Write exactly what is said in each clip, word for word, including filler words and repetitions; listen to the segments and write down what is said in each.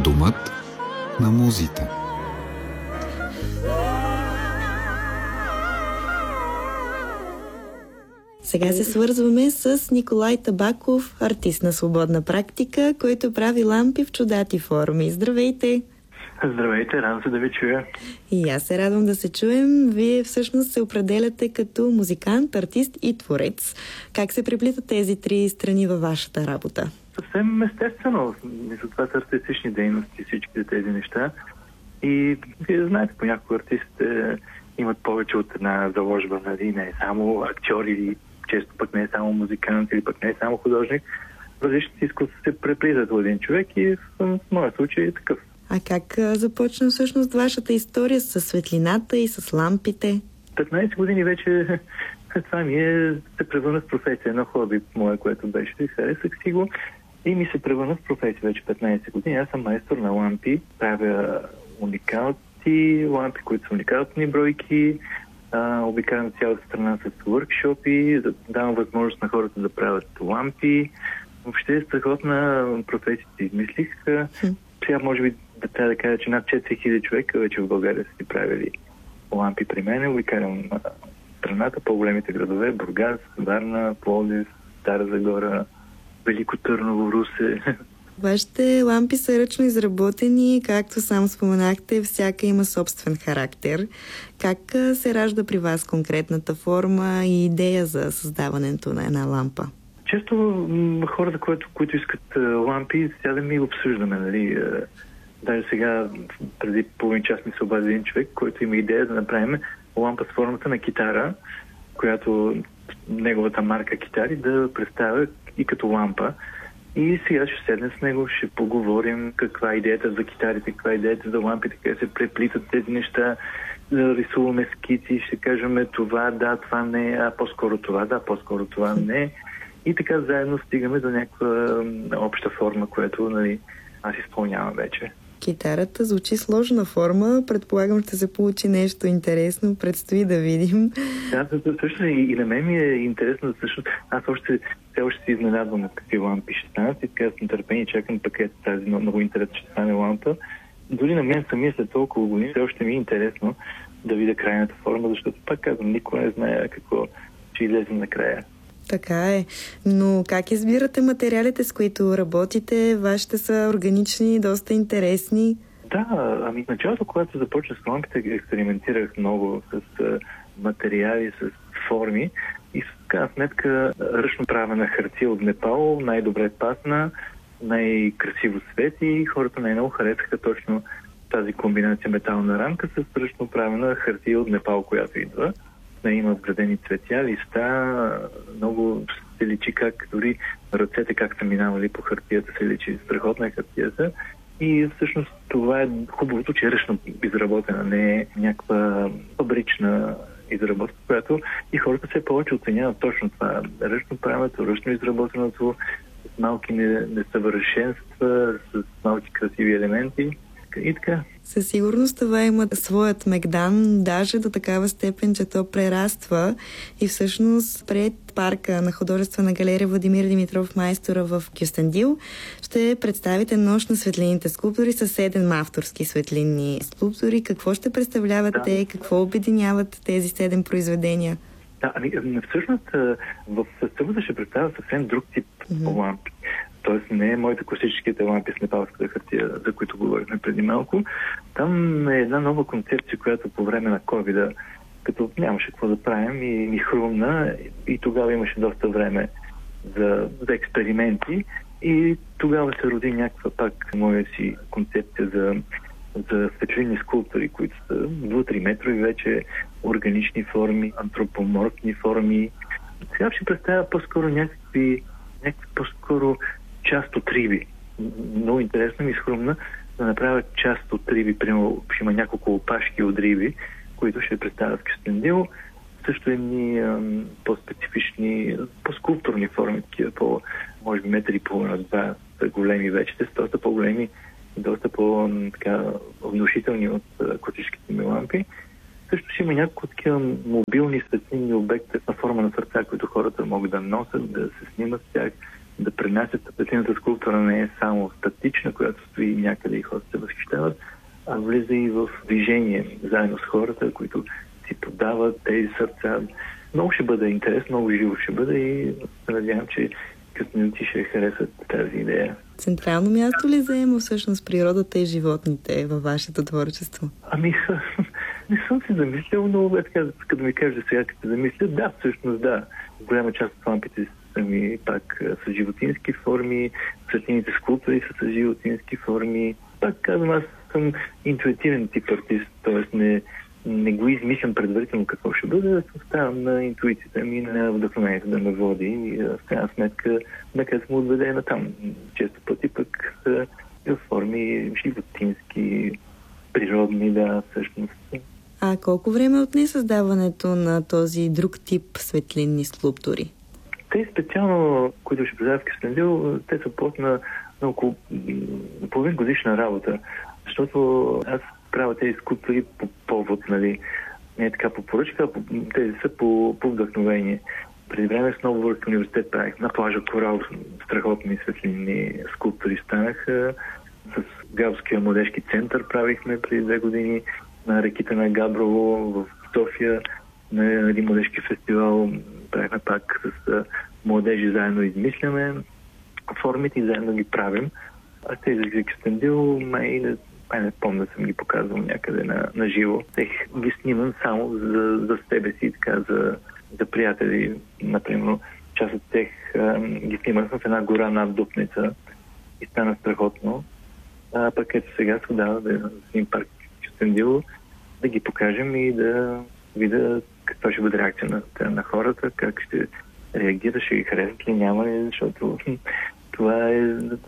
Думът на музите. Сега се свързваме с Николай Табаков, артист на свободна практика, който прави лампи в чудати форми. Здравейте! Здравейте, радвам се да ви чуя. И аз се радвам да се чуем. Вие всъщност се определяте като музикант, артист и творец. Как се преплитат тези три страни във вашата работа? Съвсем естествено. Мисля, това са артистични дейности, всички тези неща. И вие знаете, понякога артистите имат повече от една заложба, нали? Не е само актьор или често пък не е само музикант или пък не е само художник. Различните изкуства се преплитат в един човек и в моя случай е такъв. А как започна всъщност вашата история с светлината и с лампите? петнайсет години вече това ми е, се превърна в професия. Едно хобби мое, което беше, харесах си го и ми се превърна в професия вече петнайсет години. Аз съм майстор на лампи, правя уникални лампи, които са уникални бройки, а, обикалям цялата страна с workshop-и, давам възможност на хората да правят лампи. Въобще е страхотна професия, измислих. Сега може би да трябва да кажа, че над четири хиляди човека вече в България са си правили лампи при мен. Обикалям страната, по-големите градове, Бургас, Варна, Пловдив, Стара Загора, Велико Търново, Русе. Вашите лампи са ръчно изработени, както сам споменахте, всяка има собствен характер. Как се ражда при вас конкретната форма и идея за създаването на една лампа? Често м- хората, които, които искат uh, лампи, сега да ми обсъждаме, нали. Uh, даже сега, преди половин час ми се обади един човек, който има идея да направим лампа с формата на китара, която неговата марка китари да представя и като лампа. И сега ще седнем с него, ще поговорим каква е идеята за китарите, каква е идеята за лампите, как се преплитат тези неща, да рисуваме скици, ще кажем това да, това не, а по-скоро това да, по-скоро това не. И така заедно стигаме до някаква обща форма, която, нали, аз изпълнявам вече. Китарата звучи сложна форма. Предполагам, ще се получи нещо интересно. Предстои да видим. Да, също и, и на мен ми е интересно, защото аз още, все още си изненадвам от какви лампи ще станат и така с нетърпение чакам пакет тази много, много интересно ще стане лампа. Дори на мен самия след толкова години все още ми е интересно да видя крайната форма, защото пак казвам, никой не знае какво ще излезе накрая. Така е. Но как избирате материалите, с които работите? Вашите са органични, доста интересни. Да, ами в началото, когато започнах с лампите, експериментирах много с а, материали, с форми и в крайна сметка ръчно правена хартия от Непал най-добре пасна, най-красиво свети и хората най-много харесаха точно тази комбинация метална рамка с ръчно правена хартия от Непал, която идва. Не има вградени цветя, листа, много се личи как дори ръцете как са минавали по хартията, се личи страхотна е хартията. И всъщност това е хубавото, че е ръчно изработена, не е някаква фабрична изработка, която и хората все повече оценяват точно това. Ръчно правенето, ръчно изработеното, с малки несъвършенства, с малки красиви елементи и така. Със сигурност това има своят мегдан, даже до такава степен, че то прераства и всъщност пред парка на художествена галерия Владимир Димитров Майстора в Кюстендил ще представите Нощ на светлинните скулптури с седем авторски светлинни скулптури. Какво ще представляват да. те? Какво обединяват тези седем произведения? Да, ами всъщност в събота ще представя съвсем друг тип mm-hmm. лампи. Тоест не е моите класическите лампи с непалската хартия, за които говорихме преди малко. Там е една нова концепция, която по време на ковида, като нямаше какво да правим и ми хрумна, и тогава имаше доста време за, за експерименти и тогава се роди някаква пак моя си концепция за, за светлинни скулптури, които са два-три метрови вече, органични форми, антропоморфни форми. Сега ще представя по-скоро някакви, някакви по-скоро част от риби. Много интересно ми изхрумна да направя част от риби. Примерно ще има няколко опашки от риби, които ще представят в Кюстендил. Също едни по-специфични, по-скулптурни форми, такива по, може би, метри и половина, два големи вече. Те са доста по-големи и доста по-внушителни от класическите ми лампи. Също ще има няколко такива мобилни светлинни обекти на форма на сърца, които хората могат да носят, да се снимат с тях, да пренасят. Светлинната скулптура не е само статична, която стои някъде и хората се възхищават, а влиза и в движение, заедно с хората, които си подават тези сърца. Много ще бъде интересно, много живо ще бъде и се надявам, че кюстендилци ще харесат тази идея. Централно място ли заема всъщност природата и животните във вашето творчество? Ами, не съм си замислял, но е така, като ми кажа сега, като се замисля, да, всъщност да. Голяма част от лампите са ми пак с животински форми, светлините скулптури са с животински форми. Пак казвам, аз съм интуитивен тип артист, т.е. не, не го измислям предварително какво ще бъде, да се оставям на интуицията ми, на вдъхновението да ме води и в крайна сметка да където му отведе на там. Често пъти пък са в форми животински, природни, да, всъщност. А колко време отне създаването на този друг тип светлинни скулптури? Те специално, които ще представя в Кюстендил, те са плод на, на около половин годишна работа, защото аз правя тези скулптури по повод, нали, не е така по поръчка, а по, тези са по, по вдъхновение. Преди време с Новобърски университет правих на плажа Корал, страхотни светлинни скулптури станаха. С Габския младежки център правихме преди две години, на реките на Габрово в София, на един младежки фестивал правихме пак с младежи, заедно измисляме формите и заедно ги правим. А тези за Кюстендил май, май не помня да съм ги показвал някъде на, на живо. Тех ги снимам само за, за себе си, така, за, за приятели. Например, част от тях ги снимах в една гора над Дупница и стана страхотно. А пък ето сега се отдава да снимам парк Кюстендил, да ги покажем и да видя каква ще бъде реакция на, на хората, как ще реагира, ще ги харесат ли, няма ли, защото това е,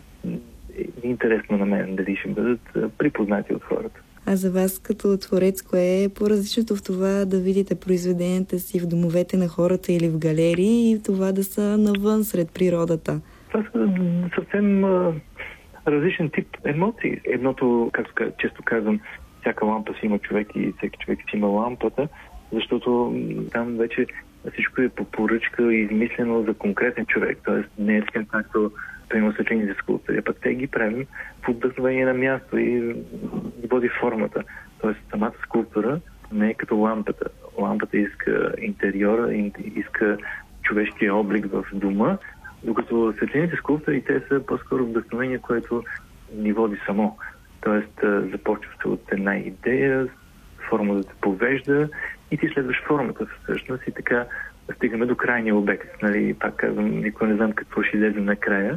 е интересно на мен, дали ще бъдат припознати от хората. А за вас като творец, кое е по-различното в това да видите произведенията си в домовете на хората или в галерии и това да са навън сред природата? Това са съвсем а, различен тип емоции. Едното, както често казвам, всяка лампа си има човек и всеки човек си има лампата, защото там вече всичко е по поръчка и измислено за конкретен човек. Тоест не е така, както приема светлините скулптури, пък те ги правим в вдъхновение на място и води формата. Тоест самата скулптура не е като лампата. Лампата иска интериора, иска човешкия облик в дома, докато светлините скулптури те са по-скоро вдъхновение, което ни води само. Тоест започва се от една идея, форма да те повежда и ти следваш формата всъщност и така стигаме до крайния обект. Нали? Пак казвам, никога не знам какво ще излезе накрая,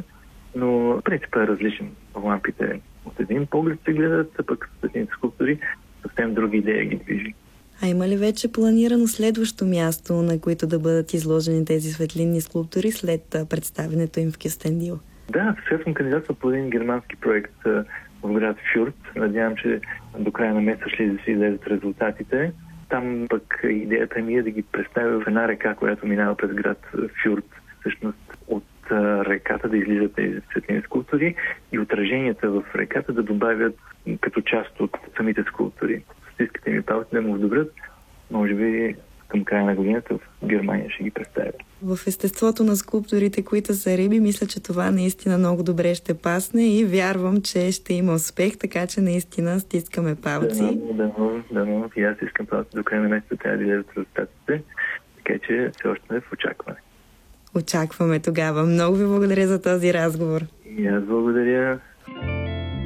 но принципът е различен. Лампите от един поглед се гледат, а пък светлините скулптури съвсем други идеи ги движи. А има ли вече планирано следващо място, на които да бъдат изложени тези светлинни скулптури след представянето им в Кюстендил? Да, сега съм кандидатствал по един германски проект в град Фюрт. Надявам, че до края на месеца ще да си излезат резултатите. Там пък идеята ми е да ги представя в една река, която минава през град Фюрт. Всъщност от реката да излизат тези светлини скулптури и отраженията в реката да добавят като част от самите скулптури. Стискате ми палци да му вдобрят, може би към края на годината в Германия ще ги представя. В естеството на скулптурите, които са риби, мисля, че това наистина много добре ще пасне и вярвам, че ще има успех, така че наистина стискаме палци. Да, да, да, да, и аз искам палци до края на месеца, трябва да излезат резултатите, така че все още сме в очакване. Очакваме тогава. Много ви благодаря за този разговор. И аз благодаря.